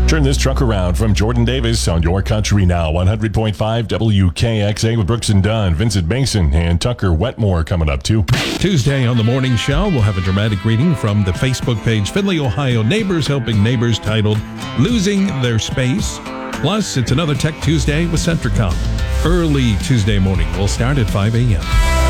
Turn this truck around from Jordan Davis on Your Country Now, 100.5 WKXA with Brooks and Dunn, Vincent Mason, and Tucker Wetmore coming up too. Tuesday on the morning show, we'll have a dramatic reading from the Facebook page Findlay, Ohio Neighbors Helping Neighbors, titled Losing Their Space. Plus, it's another Tech Tuesday with Centricom. Early Tuesday morning. We'll start at 5 a.m.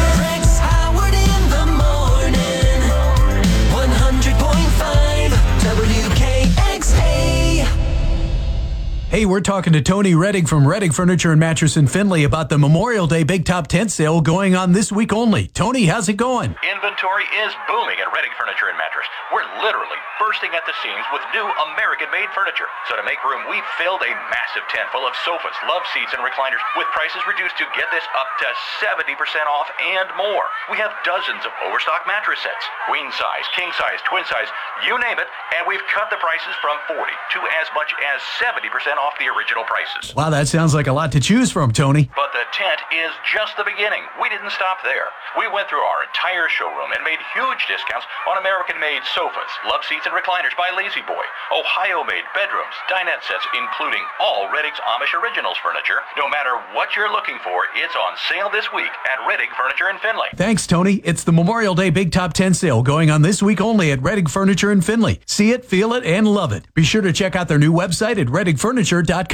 Hey, we're talking to Tony Reddick from Reddick Furniture and Mattress in Findlay about the Memorial Day Big Top Tent Sale going on this week only. Tony, how's it going? Inventory is booming at Reddick Furniture and Mattress. We're literally bursting at the seams with new American-made furniture. So to make room, we've filled a massive tent full of sofas, love seats, and recliners with prices reduced to get this up to 70% off and more. We have dozens of overstock mattress sets, queen size, king size, twin size, you name it, and we've cut the prices from 40 to as much as 70% off the original prices. Wow, that sounds like a lot to choose from, Tony. But the tent is just the beginning. We didn't stop there. We went through our entire showroom and made huge discounts on American-made sofas, love seats, and recliners by Lazy Boy, Ohio-made bedrooms, dinette sets, including all Reddick's Amish Originals furniture. No matter what you're looking for, it's on sale this week at Reddick Furniture in Findlay. Thanks, Tony. It's the Memorial Day Big Top 10 Sale going on this week only at Reddick Furniture in Findlay. See it, feel it, and love it. Be sure to check out their new website at reddickfurniture.com.